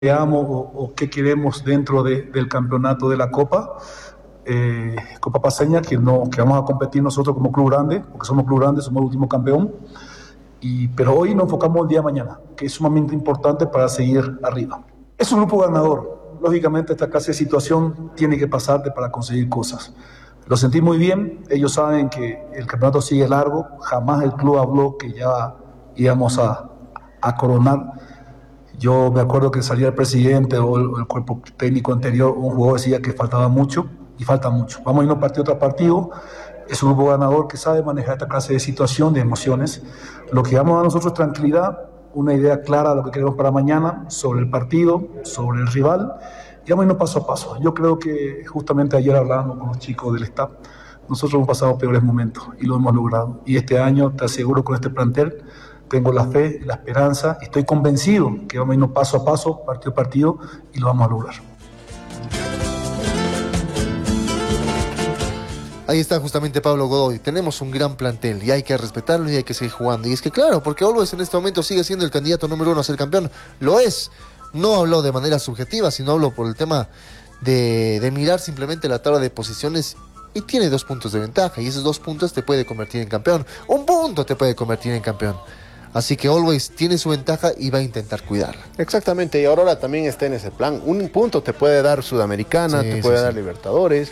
planteamos o qué queremos dentro del campeonato de la Copa. Copa Paceña, que vamos a competir nosotros como club grande, porque somos club grande, somos el último campeón, pero hoy nos enfocamos el día de mañana, que es sumamente importante para seguir arriba. Es un grupo ganador, lógicamente esta clase de situación tiene que pasarte para conseguir cosas. Lo sentí muy bien, ellos saben que el campeonato sigue largo, jamás el club habló que ya íbamos a coronar. Yo me acuerdo que salía el presidente o el cuerpo técnico anterior, un jugador decía que faltaba mucho, y falta mucho. Vamos a irnos partido tras partido. Es un grupo ganador que sabe manejar esta clase de situación, de emociones. Lo que damos a nosotros es tranquilidad, una idea clara de lo que queremos para mañana, sobre el partido, sobre el rival, y vamos a irnos paso a paso. Yo creo que justamente ayer hablábamos con los chicos del staff, nosotros hemos pasado peores momentos y lo hemos logrado. Y este año, te aseguro, con este plantel, tengo la fe, la esperanza, y estoy convencido que vamos a irnos paso a paso, partido a partido, y lo vamos a lograr. Ahí está justamente Pablo Godoy. Tenemos un gran plantel y hay que respetarlo y hay que seguir jugando. Y es que claro, porque Always en este momento sigue siendo el candidato número 1 a ser campeón. Lo es. No habló de manera subjetiva, sino habló por el tema de mirar simplemente la tabla de posiciones, y tiene 2 puntos de ventaja, y esos 2 puntos te puede convertir en campeón. 1 punto te puede convertir en campeón. Así que Always tiene su ventaja y va a intentar cuidarla. Exactamente, y Aurora también está en ese plan. 1 punto te puede dar Sudamericana, te puede dar Libertadores.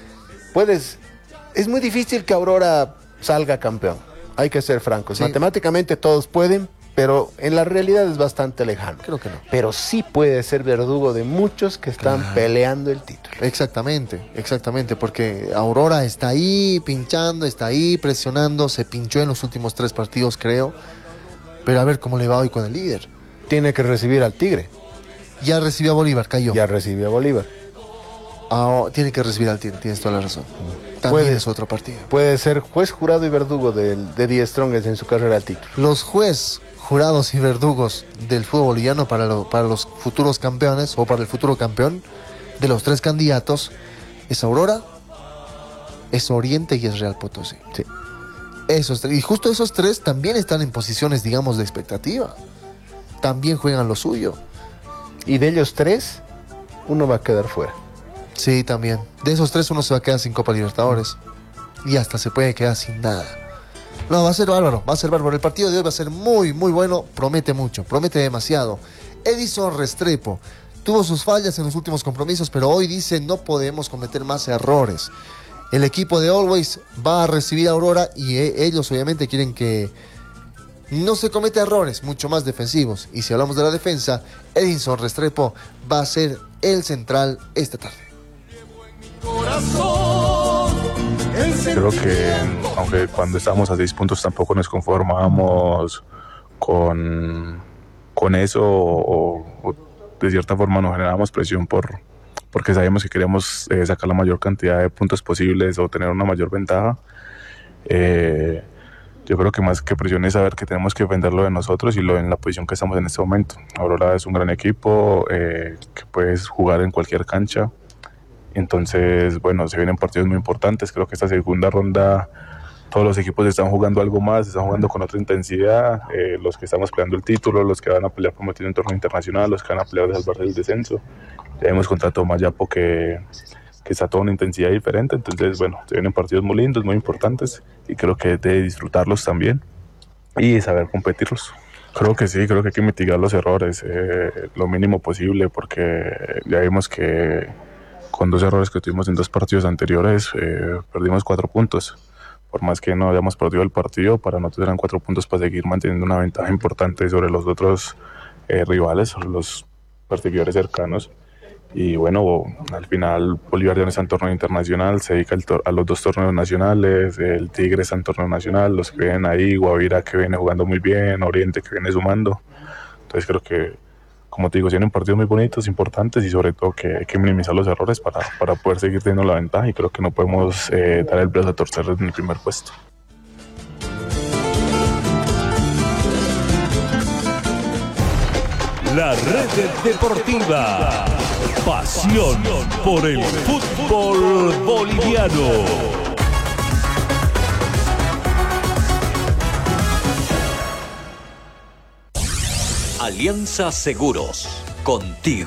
Es muy difícil que Aurora salga campeón, hay que ser francos. Matemáticamente todos pueden, pero en la realidad es bastante lejano. Creo que no. Pero sí puede ser verdugo de muchos que están peleando el título. Exactamente, porque Aurora está ahí pinchando, está ahí presionando, se pinchó en los últimos 3 partidos, creo. Pero a ver cómo le va hoy con el líder. Tiene que recibir al Tigre. Ya recibió a Bolívar, cayó. Ya recibió a Bolívar. Tiene que recibir al Tigre, tienes toda la razón. También es otro partido. Puede ser juez, jurado y verdugo de The Strongest en su carrera al título. Los juez, jurados y verdugos del fútbol boliviano para los futuros campeones, o para el futuro campeón, de los 3 candidatos, es Aurora, es Oriente y es Real Potosí. Sí. Y justo esos 3 también están en posiciones, digamos, de expectativa. También juegan lo suyo. Y de ellos 3, uno va a quedar fuera. Sí, también. De esos 3 uno se va a quedar sin Copa Libertadores. Y hasta se puede quedar sin nada. No, va a ser bárbaro. El partido de hoy va a ser muy, muy bueno. Promete mucho, promete demasiado. Edison Restrepo tuvo sus fallas en los últimos compromisos, pero hoy dice no podemos cometer más errores. El equipo de Always va a recibir a Aurora y ellos obviamente quieren que no se cometa errores mucho más defensivos. Y si hablamos de la defensa, Edison Restrepo va a ser el central esta tarde. Creo que aunque cuando estábamos a 6 puntos tampoco nos conformábamos con eso o de cierta forma nos generábamos presión porque sabíamos que queríamos sacar la mayor cantidad de puntos posibles o tener una mayor ventaja. Yo creo que más que presión es saber que tenemos que defenderlo de nosotros y en la posición que estamos en este momento. Aurora es un gran equipo que puedes jugar en cualquier cancha. Entonces, bueno, se vienen partidos muy importantes. Creo que esta segunda ronda todos los equipos están jugando algo más, están jugando con otra intensidad. Los que estamos peleando el título, los que van a pelear por meter en un torneo internacional, los que van a pelear de salvarse del descenso. Ya hemos contra Tomayapo que está toda una intensidad diferente. Entonces, bueno, se vienen partidos muy lindos, muy importantes y creo que de disfrutarlos también y saber competirlos. Creo que sí, creo que hay que mitigar los errores lo mínimo posible porque ya vimos que con 2 errores que tuvimos en 2 partidos anteriores perdimos 4 puntos. Por más que no hayamos perdido el partido, para nosotros eran 4 puntos para seguir manteniendo una ventaja importante sobre los otros rivales, sobre los perseguidores cercanos. Y bueno, al final Bolívar ya no está en torneo internacional, se dedica a los 2 torneos nacionales, el Tigre está en torneo nacional, los que vienen ahí, Guavira que viene jugando muy bien, Oriente que viene sumando. Entonces creo que, como te digo, tienen partidos muy bonitos, importantes y sobre todo que hay que minimizar los errores para poder seguir teniendo la ventaja y creo que no podemos dar el brazo a torcer en el primer puesto. La Red Deportiva. Pasión por el fútbol boliviano. Alianza Seguros. contigo.